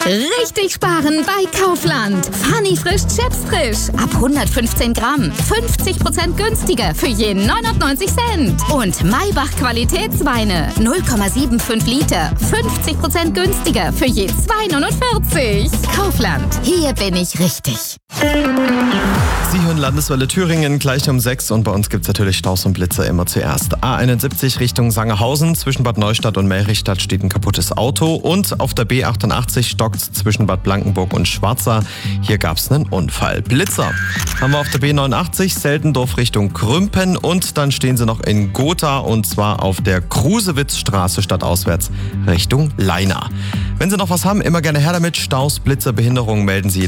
Richtig sparen bei Kaufland. Funny frisch Chips frisch. Ab 115 Gramm. 50% günstiger für je 99 Cent. Und Maybach Qualitätsweine. 0,75 Liter. 50% günstiger für je 2,49. Kaufland. Hier bin ich richtig. Sie hören Landeswelle Thüringen gleich um 6 und bei uns gibt es natürlich Staus und Blitzer immer zuerst. A71 Richtung Sangerhausen, zwischen Bad Neustadt und Melrichstadt steht ein kaputtes Auto und auf der B88 stockt zwischen Bad Blankenburg und Schwarza. Hier gab es einen Unfall. Blitzer haben wir auf der B89 Seldendorf Richtung Krümpen und dann stehen sie noch in Gotha und zwar auf der Krusewitzstraße stadtauswärts Richtung Leina. Wenn Sie noch was haben, immer gerne her damit. Staus, Blitzer, Behinderungen melden Sie